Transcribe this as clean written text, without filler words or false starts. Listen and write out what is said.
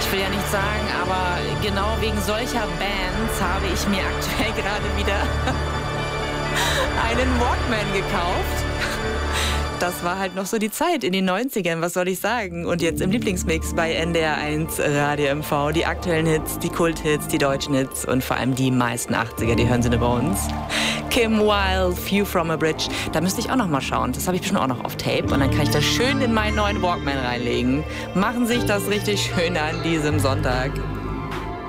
Ich will ja nicht sagen, aber genau wegen solcher Bands habe ich mir aktuell gerade wieder einen Walkman gekauft. Das war halt noch so die Zeit in den 90ern, was soll ich sagen? Und jetzt im Lieblingsmix bei NDR1 Radio MV. Die aktuellen Hits, die Kulthits, die deutschen Hits und vor allem die meisten 80er, die hören Sie nur bei uns. Kim Wilde, View from a Bridge. Da müsste ich auch noch mal schauen. Das habe ich bestimmt auch noch auf Tape. Und dann kann ich das schön in meinen neuen Walkman reinlegen. Machen Sie sich das richtig schön an diesem Sonntag.